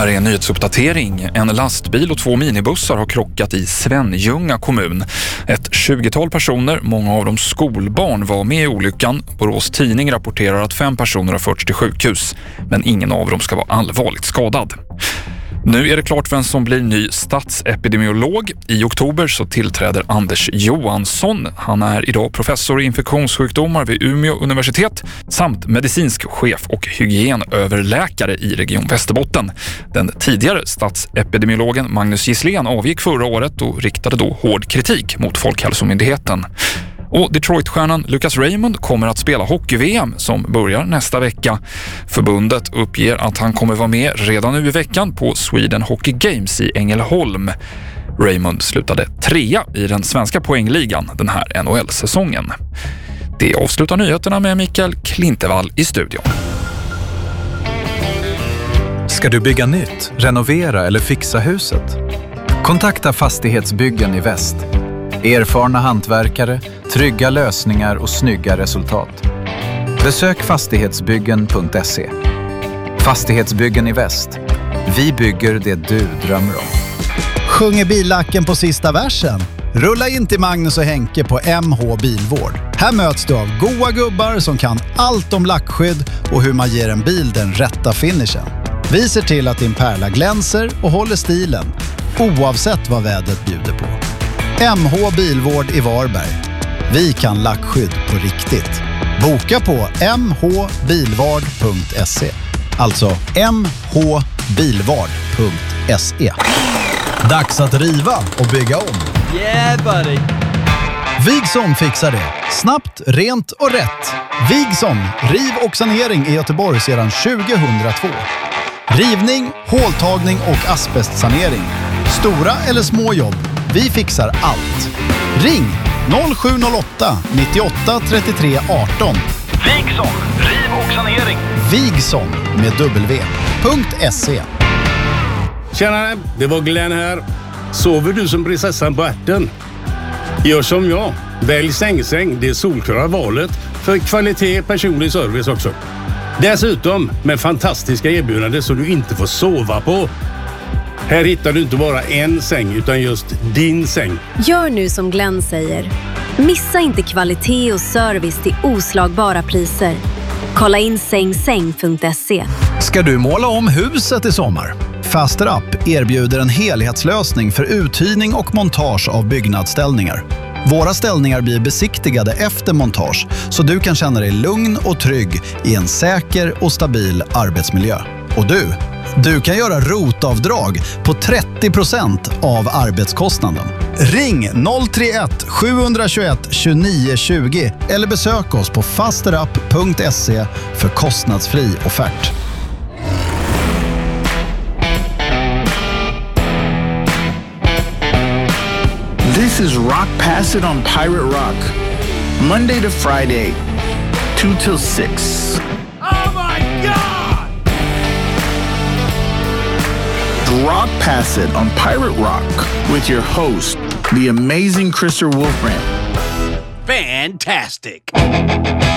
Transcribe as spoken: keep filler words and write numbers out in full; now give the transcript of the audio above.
Här är en nyhetsuppdatering. En lastbil och två minibussar har krockat i Svenljunga kommun. Ett tjugotal personer, många av dem skolbarn, var med i olyckan. Borås Tidning rapporterar att fem personer har förts till sjukhus, men ingen av dem ska vara allvarligt skadad. Nu är det klart vem som blir ny statsepidemiolog. I oktober så tillträder Anders Johansson. Han är idag professor i infektionssjukdomar vid Umeå universitet samt medicinsk chef och hygienöverläkare i Region Västerbotten. Den tidigare statsepidemiologen Magnus Gisslén avgick förra året och riktade då hård kritik mot Folkhälsomyndigheten. Och Detroit-stjärnan Lucas Raymond kommer att spela hockey-V M som börjar nästa vecka. Förbundet uppger att han kommer vara med redan nu i veckan på Sweden Hockey Games i Ängelholm. Raymond slutade trea i den svenska poängligan den här N H L-säsongen. Det avslutar nyheterna med Mikael Klintevall i studion. Ska du bygga nytt, renovera eller fixa huset? Kontakta Fastighetsbyggen i Väst. Erfarna hantverkare, trygga lösningar och snygga resultat. Besök fastighetsbyggen punkt se. Fastighetsbyggen i Väst. Vi bygger det du drömmer om. Sjunger billacken på sista versen? Rulla in till Magnus och Henke på M H Bilvård. Här möts du av goa gubbar som kan allt om lackskydd och hur man ger en bil den rätta finishen. Vi ser till att din pärla glänser och håller stilen, oavsett vad vädret bjuder på. M H Bilvård i Varberg. Vi kan lackskydd på riktigt. Boka på m h bilvard punkt se. Alltså m h bilvard punkt se. Dags att riva och bygga om. Yeah, buddy. Vigson fixar det. Snabbt, rent och rätt. Vigson, riv och sanering i Göteborg sedan tjugohundratvå. Rivning, håltagning och asbestsanering. Stora eller små jobb. Vi fixar allt. Ring noll sju noll åtta nittioåtta trettiotre arton. Vigson, riv och sanering. Vigson med w.se. Tjena, det var Glenn här. Sover du som prinsessan på ärten? Gör som jag. Välj sängsäng, det är solklara valet för kvalitet, personlig service också. Dessutom med fantastiska erbjudanden så du inte får sova på. Här hittar du inte bara en säng utan just din säng. Gör nu som Glenn säger. Missa inte kvalitet och service till oslagbara priser. Kolla in sängsäng punkt se. Ska du måla om huset i sommar? Faster Up erbjuder en helhetslösning för uthyrning och montage av byggnadsställningar. Våra ställningar blir besiktigade efter montage så du kan känna dig lugn och trygg i en säker och stabil arbetsmiljö. Och du, du kan göra rotavdrag på trettio procent av arbetskostnaden. Ring noll tre ett sju ett ett tjugonio tjugo eller besök oss på fasterup punkt se för kostnadsfri offert. This is Rock Pass It on Pirate Rock. Monday to Friday, two till six. Oh my God! Rock Pass It on Pirate Rock with your host, the amazing Krister Wolfbrand. Fantastic!